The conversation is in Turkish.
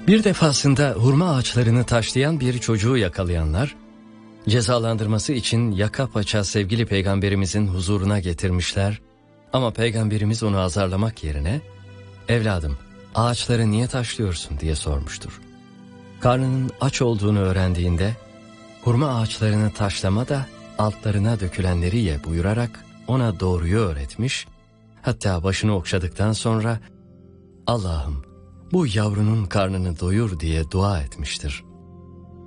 Bir defasında hurma ağaçlarını taşlayan bir çocuğu yakalayanlar, cezalandırması için yaka paça sevgili peygamberimizin huzuruna getirmişler. Ama peygamberimiz onu azarlamak yerine, "Evladım, ağaçları niye taşlıyorsun?" diye sormuştur. Karnının aç olduğunu öğrendiğinde, hurma ağaçlarını taşlama da altlarına dökülenleri ye buyurarak ona doğruyu öğretmiş, hatta başını okşadıktan sonra, "Allah'ım, bu yavrunun karnını doyur" diye dua etmiştir.